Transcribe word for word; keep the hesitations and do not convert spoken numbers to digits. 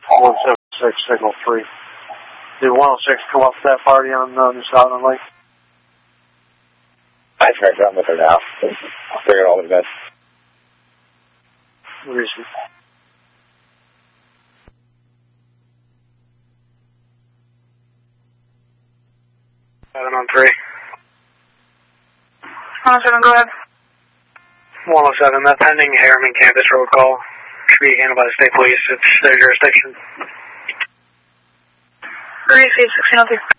one seven six, signal three. Did one oh six come up to that party on uh, New Southern Lake? I tried to with her now. I'll figure it all in a bit. Recent. seven on three. one oh seven, go ahead. one oh seven, that pending Harriman campus road call should be handled by the state police. It's their jurisdiction. Receive sixteen oh three.